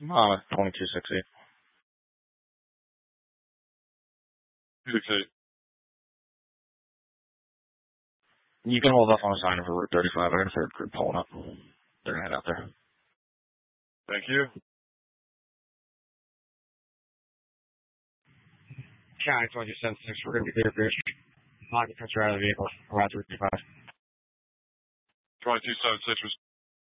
I'm 2260. 268. You can hold off on a sign for Route 35. I got a third group pulling up. They're gonna head out there. Thank you. County 2276, we're gonna be clear fish. Pocket cuts are out of the vehicle. Around 335. 2276